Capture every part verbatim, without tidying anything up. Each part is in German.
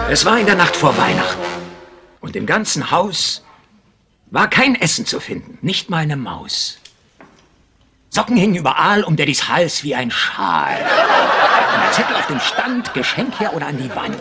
Es war in der Nacht vor Weihnachten. Und im ganzen Haus war kein Essen zu finden, nicht mal eine Maus. Socken hingen überall um Daddys Hals wie ein Schal. Und der Zettel auf dem Stand, Geschenk her oder an die Wand.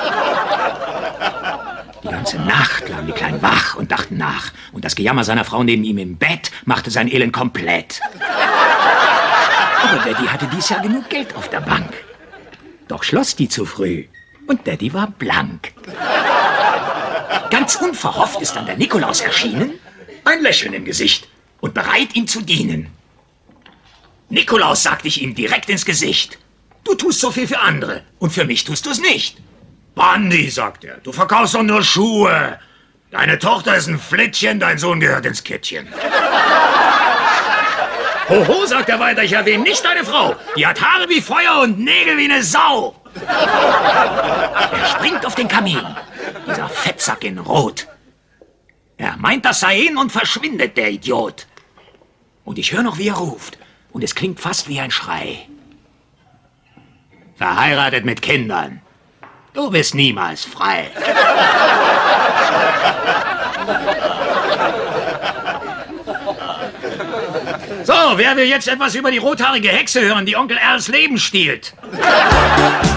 Die ganze Nacht lagen die Kleinen wach und dachten nach. Und das Gejammer seiner Frau neben ihm im Bett machte sein Elend komplett. Aber Daddy hatte dies Jahr genug Geld auf der Bank. Doch schloss die zu früh und Daddy war blank. Ganz unverhofft ist dann der Nikolaus erschienen, ein Lächeln im Gesicht und bereit, ihm zu dienen. Nikolaus, sagte ich ihm direkt ins Gesicht, du tust so viel für andere und für mich tust du es nicht. Bandi, sagt er, du verkaufst doch nur Schuhe. Deine Tochter ist ein Flittchen, dein Sohn gehört ins Kittchen. Hoho, sagt er weiter, ich erwähne nicht deine Frau. Die hat Haare wie Feuer und Nägel wie eine Sau. Er springt auf den Kamin, dieser Fettsack in Rot. Er meint, das sei ihn und verschwindet, der Idiot. Und ich höre noch, wie er ruft. Und es klingt fast wie ein Schrei. Verheiratet mit Kindern. Du bist niemals frei. So, wer will jetzt etwas über die rothaarige Hexe hören, die Onkel Erls Leben stiehlt?